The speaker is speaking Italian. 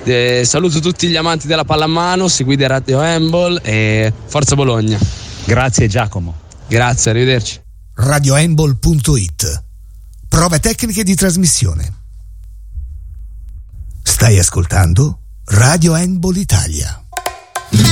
Saluto tutti gli amanti della pallamano, seguite Radio Handball e Forza Bologna. Grazie Giacomo. Grazie, arrivederci. radiohandball.it. Prove tecniche di trasmissione. Stai ascoltando Radio Handball Italia.